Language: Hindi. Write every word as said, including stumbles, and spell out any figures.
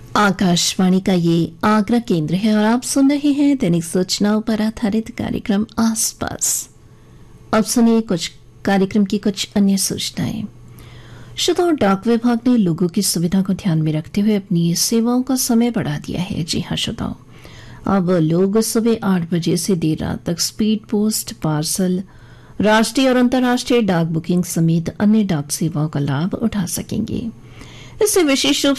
आकाशवाणी का ये आगरा केंद्र है और आप सुन रहे हैं दैनिक सूचनाओं पर आधारित कार्यक्रम आसपास। अब सुनिए कुछ कार्यक्रम की कुछ अन्य सूचनाएं। श्रोताओं, डाक विभाग ने लोगों की सुविधा को ध्यान में रखते हुए अपनी सेवाओं का समय बढ़ा दिया है। जी हां श्रोताओं, अब लोग सुबह आठ बजे से देर रात तक स्पीड पोस्ट, पार्सल, राष्ट्रीय और अंतर्राष्ट्रीय डाक बुकिंग समेत अन्य डाक सेवाओं का लाभ उठा सकेंगे। इससे विशेष रूप